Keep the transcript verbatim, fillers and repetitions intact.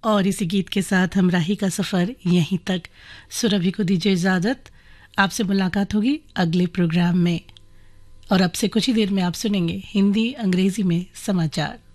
और इसी गीत के साथ हम राही का सफ़र यहीं तक। सुरभि को दीजिए इजाज़त। आपसे मुलाकात होगी अगले प्रोग्राम में और अब से कुछ ही देर में आप सुनेंगे हिंदी अंग्रेजी में समाचार।